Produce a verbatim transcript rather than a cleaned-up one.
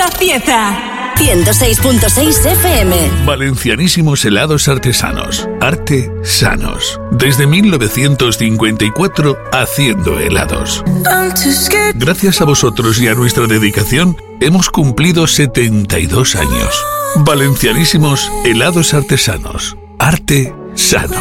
Santa Cieza. ciento seis punto seis F M. Valencianísimos helados artesanos. Arte sanos. Desde mil novecientos cincuenta y cuatro haciendo helados. Gracias a vosotros y a nuestra dedicación hemos cumplido setenta y dos años. Valencianísimos helados artesanos. Arte sano.